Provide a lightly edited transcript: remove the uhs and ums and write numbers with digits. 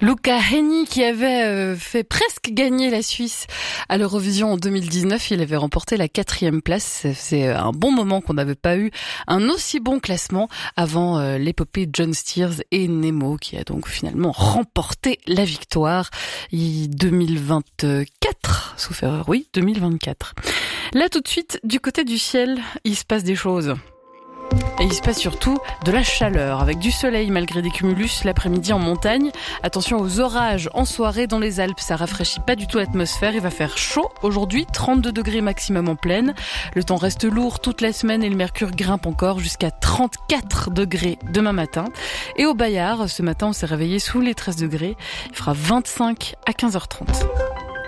Luca Hänni qui avait fait presque gagner la Suisse à l'Eurovision en 2019. Il avait remporté la 4e place. C'est un bon moment qu'on n'avait pas eu un aussi bon classement avant l'épopée de John Steers et Nemo qui a donc finalement remporté la victoire 2024, sauf erreur, oui, 2024. Là tout de suite, du côté du ciel, il se passe des choses. Et il se passe surtout de la chaleur, avec du soleil malgré des cumulus l'après-midi en montagne. Attention aux orages en soirée dans les Alpes, ça rafraîchit pas du tout l'atmosphère. Il va faire chaud aujourd'hui, 32 degrés maximum en plaine. Le temps reste lourd toute la semaine et le mercure grimpe encore jusqu'à 34 degrés demain matin. Et au Bayard, ce matin on s'est réveillé sous les 13 degrés. Il fera 25 à 15h30.